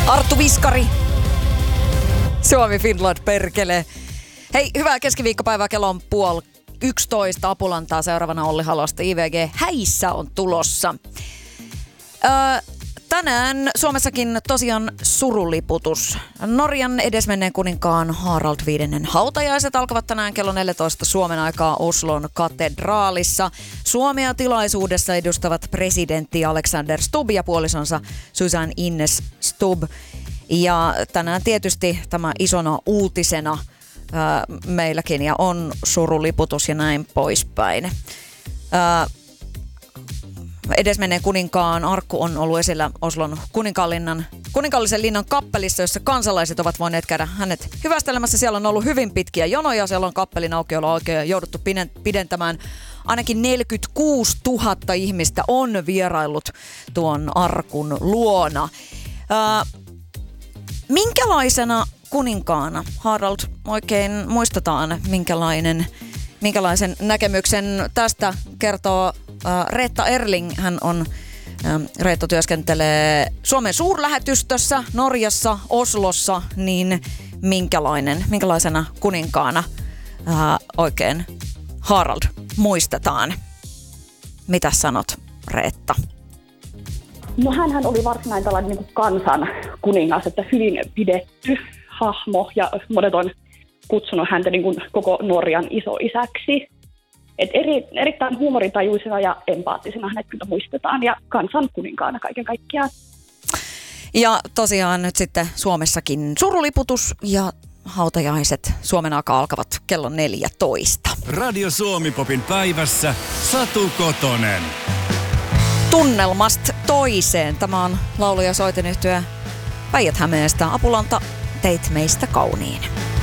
Arttu Viskari. Suomi Finland perkele. Hei, hyvää keskiviikkopäivää. Kello on 10:30 Apulantaa. Seuraavana Olli Halosta. IVG Häissä on tulossa. Tänään Suomessakin tosiaan suruliputus. Norjan edesmenneen kuninkaan Harald V hautajaiset alkavat tänään kello 14 Suomen aikaa Oslon katedraalissa. Suomea tilaisuudessa edustavat presidentti Alexander Stubb ja puolisonsa Susanne Ines Stubb. Ja tänään tietysti tämä isona uutisena meilläkin ja on suruliputus ja näin poispäin. Edesmenneen kuninkaan arkku on ollut esillä Oslon kuninkaallisen linnan kappelissa, jossa kansalaiset ovat voineet käydä hänet hyvästelemässä. Siellä on ollut hyvin pitkiä jonoja, siellä on kappelin aukioloa oikein jouduttu pidentämään. Ainakin 46 000 ihmistä on vieraillut tuon arkun luona. Minkälaisena kuninkaana Harald oikein muistetaan, minkälaisen näkemyksen tästä kertoo Reetta Erling. Reetta työskentelee Suomen suurlähetystössä Norjassa, Oslossa, niin minkälaisena kuninkaana oikein Harald muistetaan? Mitä sanot, Reetta? No hänhän oli varsinainen tällainen niin kansan kuningas, että hyvin pidetty hahmo ja monet on kutsunut häntä niin kuin koko Norjan isoisäksi. Erittäin huumorintajuisena ja empaattisena hänet kyllä muistetaan ja kansan kuninkaana kaiken kaikkiaan. Ja tosiaan nyt sitten Suomessakin suruliputus ja hautajaiset Suomen aikaa alkavat kello 14. Radio Suomi-popin päivässä Satu Kotonen. Tunnelmasta toiseen. Tämä on laulu- ja soitenyhtye Päijät-Hämeestä. Apulanta, teit meistä kauniin.